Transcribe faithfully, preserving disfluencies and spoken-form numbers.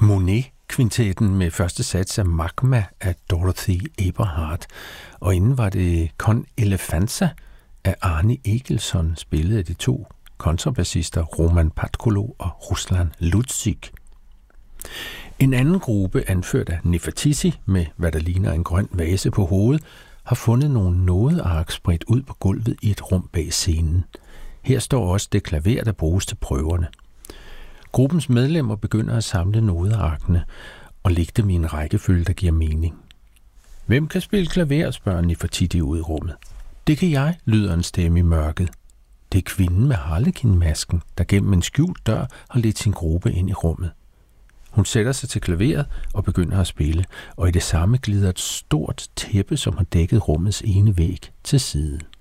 Monet-kvintetten med første sats af Magma af Dorothy Eberhardt, og inden var det Con Elefanza af Arne Egilson, spillet af de to kontrabassister Roman Patkolo og Ruslan Lutzig. En anden gruppe, anført af Nefertiti med hvad der ligner en grøn vase på hovedet, har fundet nogle nodeark spredt ud på gulvet i et rum bag scenen. Her står også det klaver, der bruges til prøverne. Gruppens medlemmer begynder at samle nodearkene og lægge dem i en rækkefølge, der giver mening. Hvem kan spille klaver, spørger Nefertiti ud i rummet. Det kan jeg, lyder en stemme i mørket. Det er kvinden med harlekinmasken, der gennem en skjult dør har ledt sin gruppe ind i rummet. Hun sætter sig til klaveret og begynder at spille, og i det samme glider et stort tæppe, som har dækket rummets ene væg, til side.